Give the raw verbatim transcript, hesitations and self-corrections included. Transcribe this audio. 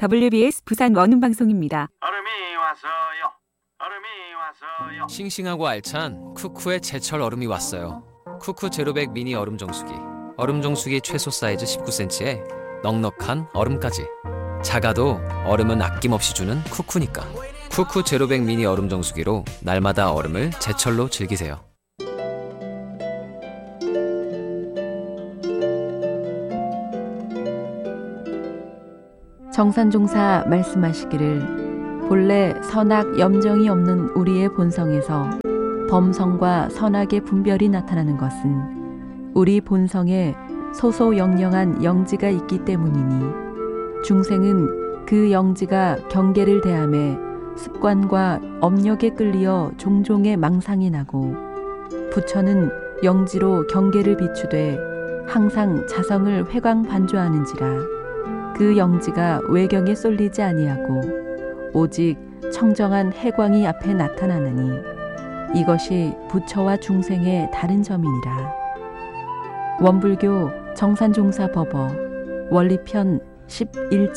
더블유비에스 부산 원음방송입니다. 얼음이 왔어요. 얼음이 왔어요. 싱싱하고 알찬 쿠쿠의 제철 얼음이 왔어요. 쿠쿠 제로백 미니 얼음 정수기. 얼음 정수기 최소 사이즈 십구 센티미터에 넉넉한 얼음까지. 작아도 얼음은 아낌없이 주는 쿠쿠니까. 쿠쿠 제로백 미니 얼음 정수기로 날마다 얼음을 제철로 즐기세요. 정산종사 말씀하시기를 본래 선악 염정이 없는 우리의 본성에서 범성과 선악의 분별이 나타나는 것은 우리 본성에 소소영영한 영지가 있기 때문이니 중생은 그 영지가 경계를 대함에 습관과 업력에 끌리어 종종의 망상이 나고 부처는 영지로 경계를 비추되 항상 자성을 회광반조하는지라 그 영지가 외경에 쏠리지 아니하고 오직 청정한 해광이 앞에 나타나느니 이것이 부처와 중생의 다른 점이니라. 원불교 정산종사법어 원리편 십일